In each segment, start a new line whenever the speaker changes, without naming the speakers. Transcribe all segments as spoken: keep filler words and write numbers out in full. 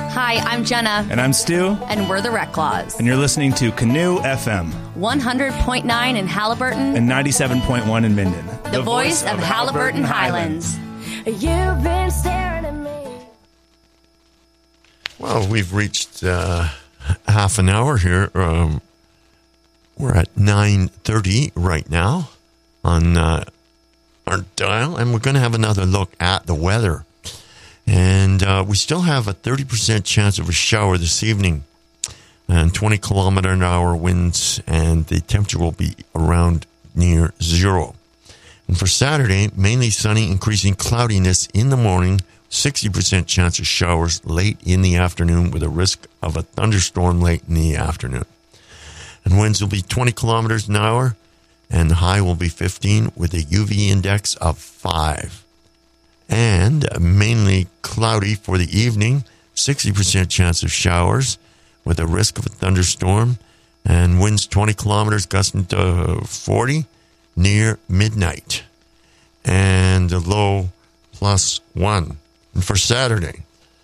Hi, I'm Jenna.
And I'm Stu.
And we're the Rec Claws.
And you're listening to Canoe F M.
one hundred point nine in Halliburton.
And ninety-seven point one in Minden.
The, the voice, voice of, of Halliburton, Halliburton Highlands.
Highlands. You've been staring at me.
Well, we've reached uh, half an hour here. Um, we're at nine thirty right now on uh, our dial. And we're going to have another look at the weather. And uh, we still have a thirty percent chance of a shower this evening and twenty kilometer an hour winds, and the temperature will be around near zero. And for Saturday, mainly sunny, increasing cloudiness in the morning, sixty percent chance of showers late in the afternoon with a risk of a thunderstorm late in the afternoon. And winds will be twenty kilometers an hour, and the high will be fifteen with a U V index of five. And mainly cloudy for the evening, sixty percent chance of showers with a risk of a thunderstorm, and winds twenty kilometers gusting to forty near midnight, and a low plus one. And for Saturday,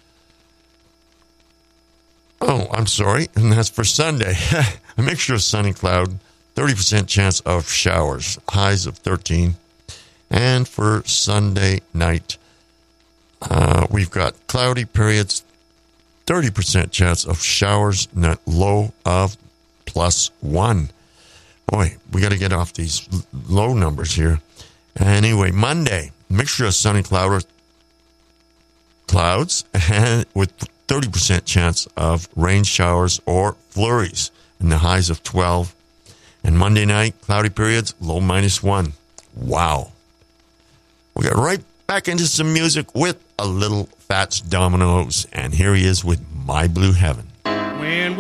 oh, I'm sorry, and that's for Sunday, a mixture of sun and cloud, thirty percent chance of showers, highs of thirteen. And for Sunday night, uh, we've got cloudy periods, thirty percent chance of showers, and a low of plus one. Boy, we got to get off these low numbers here. Anyway, Monday, mixture of sun and cloud, clouds, and with thirty percent chance of rain showers or flurries, and the highs of twelve. And Monday night, cloudy periods, low minus one. Wow. We got right back into some music with a little Fats Dominoes, and here he is with My Blue Heaven.
When